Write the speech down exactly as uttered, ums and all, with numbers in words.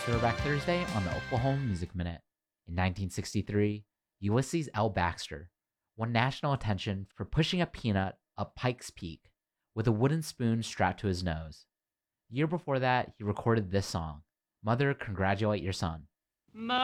Throwback Thursday on the Oklahoma Music Minute. In nineteen sixty-three, Ulysses L. Baxter won national attention for pushing a peanut up Pikes Peak with a wooden spoon strapped to his nose. The year before that, he recorded this song, Mother, Congratulate Your Son. Mother,